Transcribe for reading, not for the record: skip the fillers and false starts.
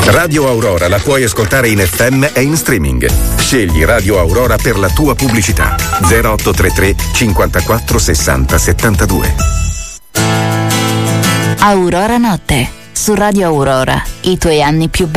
Radio Aurora la puoi ascoltare in FM e in streaming. Scegli Radio Aurora per la tua pubblicità. 0833 54 60 72. Aurora Notte, su Radio Aurora, i tuoi anni più belli.